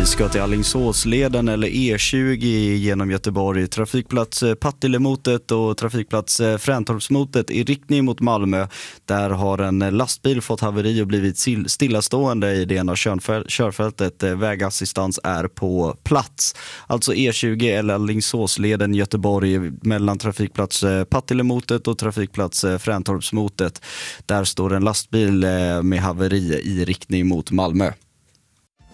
ska till Alingsåsleden eller E20 genom Göteborg, trafikplats Partillemotet och trafikplats Fräntorpsmotet i riktning mot Malmö. Där har en lastbil fått haveri och blivit stillastående i det ena körfältet. Vägassistans är på plats. Alltså E20 eller Alingsåsleden Göteborg mellan trafikplats Partillemotet och trafikplats Fräntorpsmotet. Där står en lastbil med haveri i riktning mot Malmö.